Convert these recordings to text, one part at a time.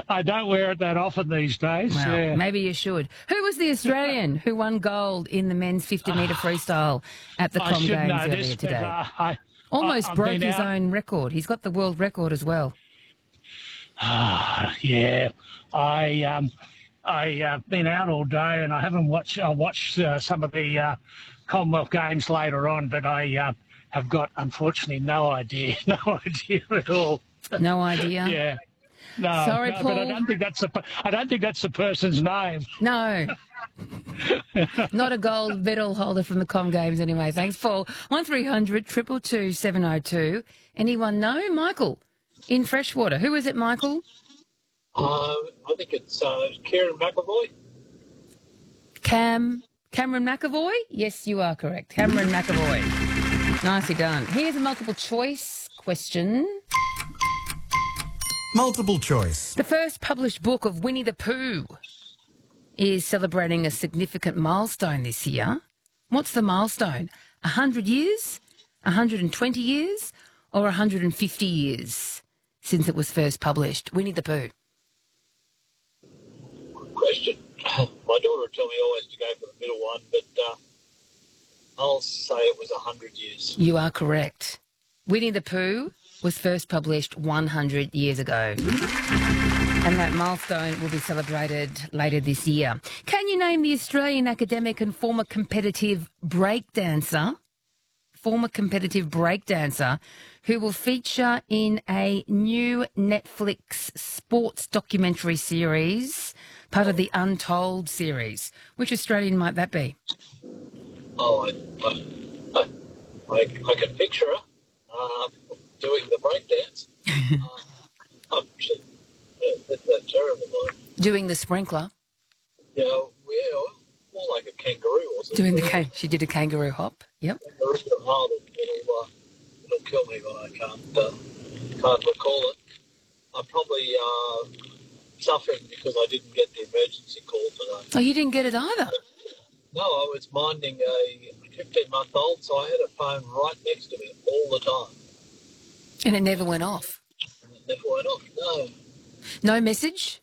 I don't wear it that often these days. Well, Yeah. maybe you should. Who was the Australian who won gold in the men's 50-metre freestyle at the I Com should Games know earlier this, but today? I've Almost broke been his out. own record. He's got the world record as well. Yeah. I've been out all day and I haven't watched. I'll watch some of the Commonwealth Games later on, but I have got, unfortunately, no idea at all. No idea? Yeah. No, Sorry, no, Paul. but I don't think that's the person's name. No. Not a gold medal holder from the Com Games anyway. Thanks, Paul. 1300 222 702. Anyone know? Michael in Freshwater. Who is it, Michael? I think it's Kieran McAvoy. Cameron McAvoy? Yes, you are correct. Cameron McAvoy. Nicely done. Here's a multiple choice question. Multiple choice. The first published book of Winnie the Pooh is celebrating a significant milestone this year. What's the milestone? 100 years, 120 years, or 150 years since it was first published? Winnie the Pooh. Good question. My daughter would tell me always to go for the middle one, but I'll say it was 100 years. You are correct. Winnie the Pooh was first published 100 years ago. And that milestone will be celebrated later this year. Can you name the Australian academic and former competitive breakdancer who will feature in a new Netflix sports documentary series, part of the Untold series? Which Australian might that be? Oh, I can picture her doing the breakdance. That's terrible, though. Doing the sprinkler. Yeah, more like a kangaroo or something. She did a kangaroo hop. Yep. It'll kill me when I can't recall it. I'm probably suffering because I didn't get the emergency call today. Oh, you didn't get it either? No, I was minding a 15-month-old, so I had a phone right next to me all the time. And it never went off? And it never went off, no. No message?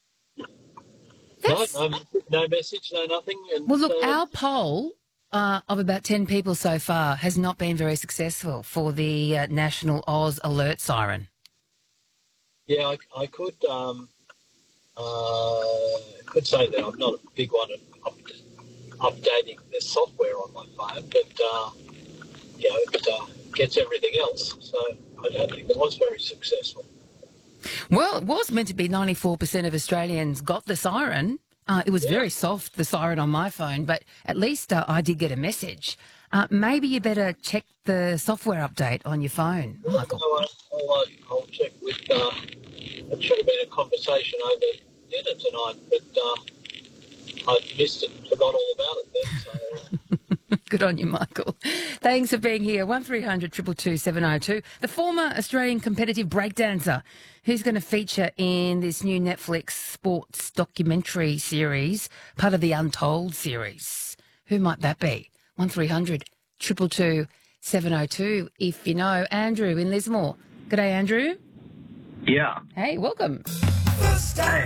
No message, no nothing. And well, look, our poll of about 10 people so far has not been very successful for the National Oz alert siren. Yeah, I could say that I'm not a big one at updating the software on my phone, but it gets everything else. So I don't think it was very successful. Well, it was meant to be 94% of Australians got the siren. It was very soft, the siren on my phone, but at least I did get a message. Maybe you better check the software update on your phone, Michael. I'll check with... it should have been a conversation over dinner tonight, but I missed it and forgot all about it then. So. Good on you, Michael. Thanks for being here. 1300 222 702. The former Australian competitive breakdancer who's going to feature in this new Netflix sports documentary series, part of the Untold series. Who might that be? 1300 222 702 if you know. Andrew in Lismore. G'day, Andrew. Yeah. Hey, welcome. Hey.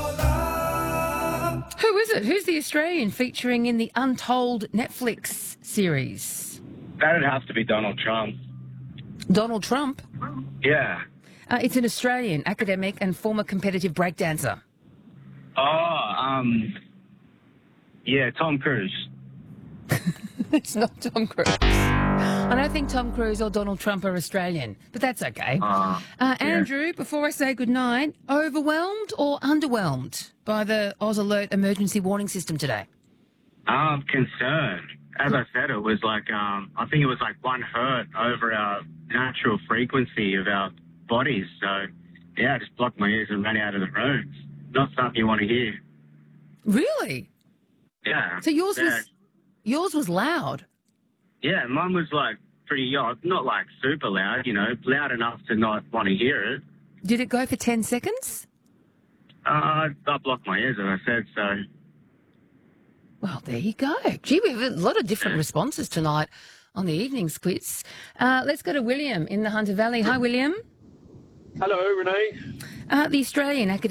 Who is it? Who's the Australian featuring in the Untold Netflix series? That'd have to be Donald Trump. Donald Trump? Yeah. It's an Australian academic and former competitive breakdancer. Oh, yeah, Tom Cruise. It's not Tom Cruise. I don't think Tom Cruise or Donald Trump are Australian, but that's okay. Andrew, before I say goodnight, overwhelmed or underwhelmed by the Oz Alert emergency warning system today? I'm concerned. As I said, it was like, I think it was like 1 hertz over our natural frequency of our bodies. So, yeah, I just blocked my ears and ran out of the room. Not something you want to hear. Really? Yeah. So yours was loud? Yeah, mine was like pretty, not like super loud, loud enough to not want to hear it. Did it go for 10 seconds? I blocked my ears, as I said, so. Well, there you go. Gee, we have a lot of different responses tonight on the evenings quiz. Let's go to William in the Hunter Valley. Hi, William. Hello, Renee. The Australian academic